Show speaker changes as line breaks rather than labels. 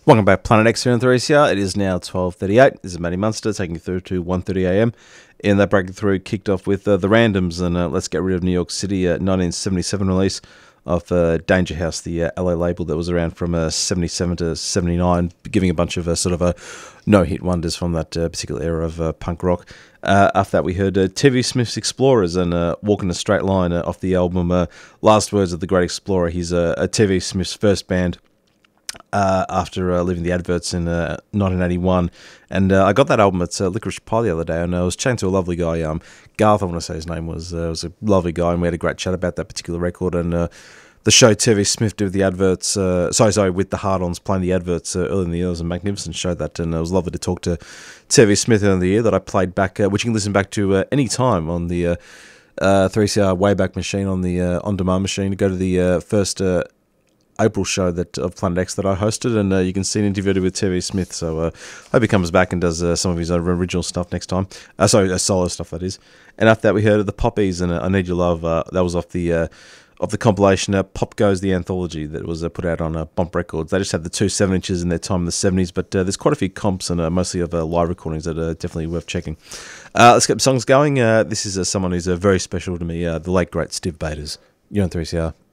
Welcome back, Planet X here on 3CR. It is now 12:38. This is Matty Munster taking you through to 1:30 a.m. In that breaking through, kicked off with The Randoms and Let's Get Rid of New York City, 1977 release of Danger House, the LA label that was around from 77 to 79, giving a bunch of no-hit wonders from that particular era of punk rock. After that, we heard TV Smith's Explorers and Walking a Straight Line off the album Last Words of the Great Explorer. He's a TV Smith's first band after leaving the Adverts in 1981, and I got that album at Licorice Pie the other day, and I was chatting to a lovely guy, Garth, I want to say his name was a lovely guy, and we had a great chat about that particular record, and the show TV Smith did with the Adverts, with the Hard-Ons playing the Adverts early in the year. It was a magnificent show, that, and it was lovely to talk to TV Smith in the year that I played back, which you can listen back to any time on the 3CR Wayback Machine, on the on-demand machine. Go to the first April show of Planet X that I hosted, and you can see an interview with TV Smith, so hope he comes back and does some of his own original stuff next time. Solo stuff, that is. And after that, we heard of the Poppies and I Need Your Love. That was off the compilation Pop Goes, the anthology that was put out on Bump Records. They just had the two 7-inches in their time in the 70s, but there's quite a few comps and mostly of live recordings that are definitely worth checking. Let's get the songs going. This is someone who's very special to me, the late, great Stiv Bators. You're on 3CR.